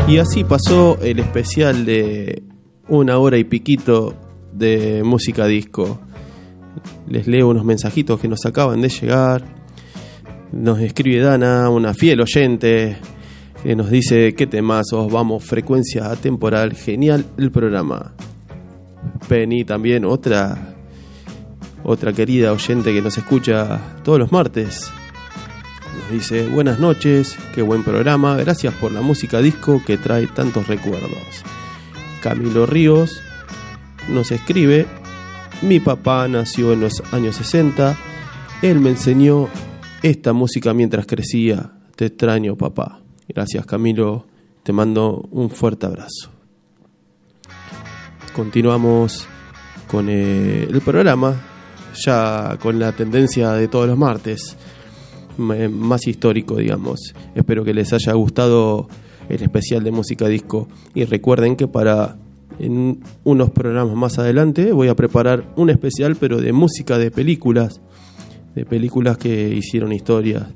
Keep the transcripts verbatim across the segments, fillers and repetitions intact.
Y así pasó el especial de una hora y piquito de música disco. Les leo unos mensajitos que nos acaban de llegar. Nos escribe Dana, una fiel oyente, que nos dice: qué temazos, vamos, frecuencia atemporal, genial el programa. Penny también, otra otra querida oyente que nos escucha todos los martes, nos dice: buenas noches, qué buen programa, gracias por la música disco que trae tantos recuerdos. Camilo Ríos nos escribe: mi papá nació en los años sesenta, él me enseñó esta música mientras crecía, te extraño, papá. Gracias, Camilo, te mando un fuerte abrazo. Continuamos con eh, el programa, ya con la tendencia de todos los martes, m- más histórico, digamos. Espero que les haya gustado el especial de música disco, y recuerden que para en unos programas más adelante voy a preparar un especial, pero de música de películas, de películas que hicieron historia.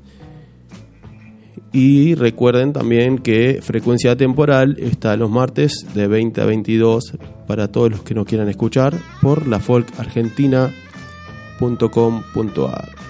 Y recuerden también que Frecuencia Temporal está los martes de veinte a veintidós para todos los que nos quieran escuchar por la folk argentina punto com punto a r.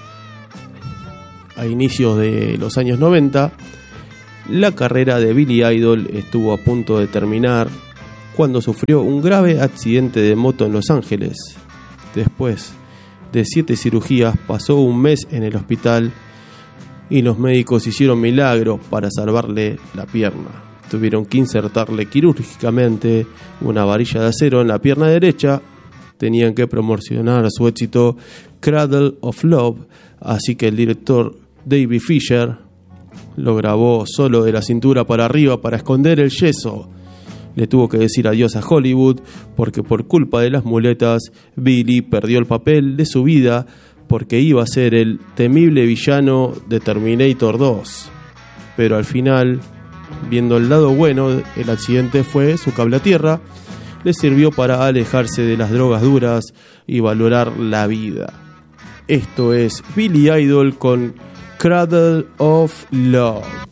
A inicios de los años noventa, la carrera de Billy Idol estuvo a punto de terminar cuando sufrió un grave accidente de moto en Los Ángeles. Después de siete cirugías, pasó un mes en el hospital y los médicos hicieron milagros para salvarle la pierna. Tuvieron que insertarle quirúrgicamente una varilla de acero en la pierna derecha. Tenían que promocionar su éxito Cradle of Love, así que el director David Fisher lo grabó solo de la cintura para arriba para esconder el yeso. Le tuvo que decir adiós a Hollywood porque por culpa de las muletas Billy perdió el papel de su vida, porque iba a ser el temible villano de Terminator dos. Pero al final, viendo el lado bueno, el accidente fue su cable a tierra, le sirvió para alejarse de las drogas duras y valorar la vida. Esto es Billy Idol con Cradle of Love.